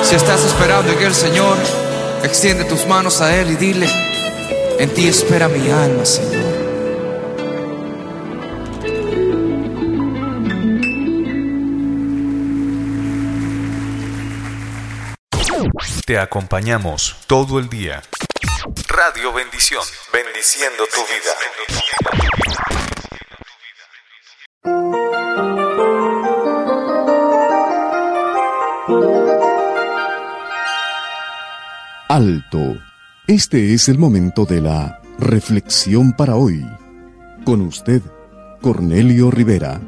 Si estás esperando en el Señor, extiende tus manos a Él y dile: en ti espera mi alma, Señor. Te acompañamos todo el día. Radio Bendición, bendiciendo tu vida. Alto. Este es el momento de la reflexión para hoy. Con usted, Cornelio Rivera.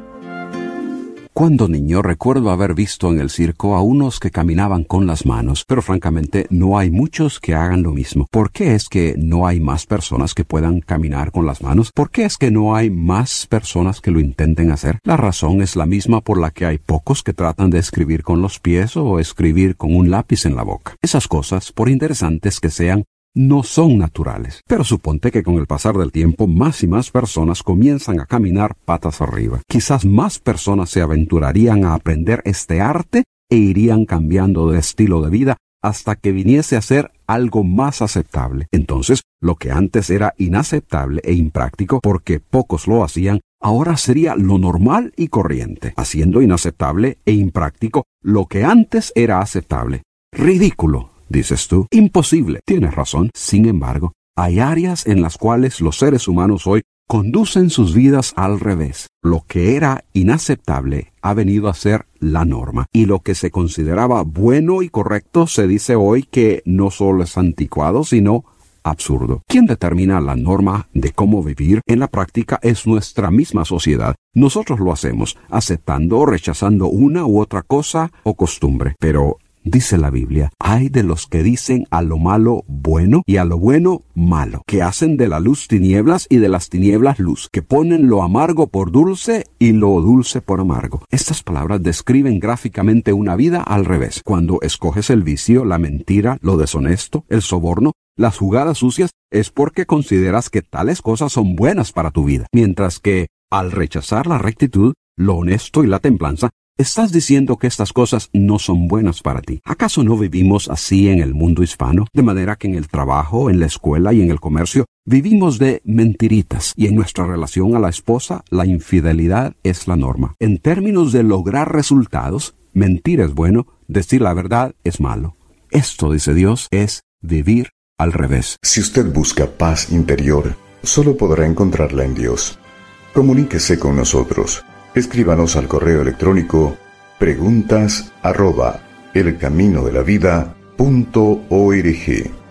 Cuando niño recuerdo haber visto en el circo a unos que caminaban con las manos, pero francamente no hay muchos que hagan lo mismo. ¿Por qué es que no hay más personas que puedan caminar con las manos? ¿Por qué es que no hay más personas que lo intenten hacer? La razón es la misma por la que hay pocos que tratan de escribir con los pies o escribir con un lápiz en la boca. Esas cosas, por interesantes que sean, no son naturales. Pero suponte que con el pasar del tiempo más y más personas comienzan a caminar patas arriba. Quizás más personas se aventurarían a aprender este arte e irían cambiando de estilo de vida hasta que viniese a ser algo más aceptable. Entonces, lo que antes era inaceptable e impráctico porque pocos lo hacían, ahora sería lo normal y corriente, haciendo inaceptable e impráctico lo que antes era aceptable. Ridículo, dices tú. Imposible. Tienes razón. Sin embargo, hay áreas en las cuales los seres humanos hoy conducen sus vidas al revés. Lo que era inaceptable ha venido a ser la norma. Y lo que se consideraba bueno y correcto se dice hoy que no solo es anticuado, sino absurdo. ¿Quién determina la norma de cómo vivir? En la práctica es nuestra misma sociedad. Nosotros lo hacemos, aceptando o rechazando una u otra cosa o costumbre. Pero dice la Biblia, hay de los que dicen a lo malo bueno y a lo bueno malo, que hacen de la luz tinieblas y de las tinieblas luz, que ponen lo amargo por dulce y lo dulce por amargo. Estas palabras describen gráficamente una vida al revés. Cuando escoges el vicio, la mentira, lo deshonesto, el soborno, las jugadas sucias, es porque consideras que tales cosas son buenas para tu vida, mientras que al rechazar la rectitud, lo honesto y la templanza, estás diciendo que estas cosas no son buenas para ti. ¿Acaso no vivimos así en el mundo hispano? De manera que en el trabajo, en la escuela y en el comercio vivimos de mentiritas. Y en nuestra relación a la esposa, la infidelidad es la norma. En términos de lograr resultados, mentir es bueno, decir la verdad es malo. Esto, dice Dios, es vivir al revés. Si usted busca paz interior, solo podrá encontrarla en Dios. Comuníquese con nosotros. Escríbanos al correo electrónico preguntas@elcaminodelavida.org.